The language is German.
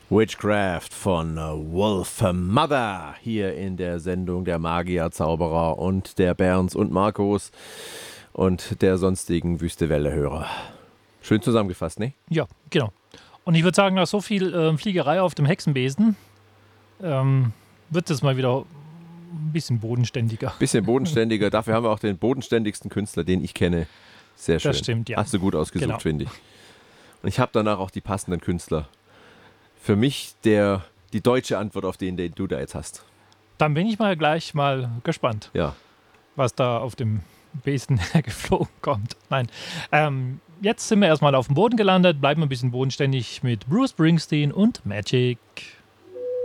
Witchcraft von Wolf Mother hier in der Sendung der Magier, Zauberer und der Berns und Markus und der sonstigen Wüstewelle-Hörer. Schön zusammengefasst, ne? Ja, genau. Und ich würde sagen, nach so viel Fliegerei auf dem Hexenbesen wird es mal wieder ein bisschen bodenständiger. Bisschen bodenständiger. Dafür haben wir auch den bodenständigsten Künstler, den ich kenne. Sehr schön. Das stimmt, ja. Hast du gut ausgesucht, Genau. finde ich. Und ich habe danach auch die passenden Künstler. Für mich die deutsche Antwort auf den du da jetzt hast. Dann bin ich gleich mal gespannt, Ja. was da auf dem Besen geflogen kommt. Nein. Jetzt sind wir erstmal auf dem Boden gelandet, bleiben ein bisschen bodenständig mit Bruce Springsteen und Magic.